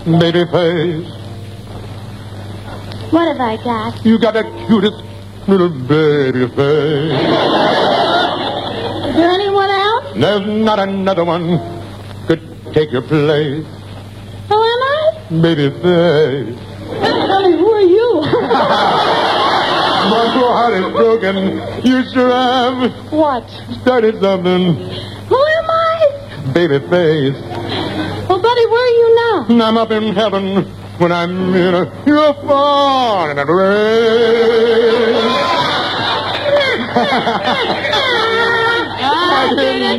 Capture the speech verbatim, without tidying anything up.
baby face. What have I got? You got the cutest little baby face. Is there anyone else? There's not another one could take your place. Who am I? Baby face. Tell me, who are you? My poor heart is broken. You sure have What? started something. Who am I? Baby face. Well, Buddy, where are you now? I'm up in heaven when I'm in a... You're far in a rain. Ah,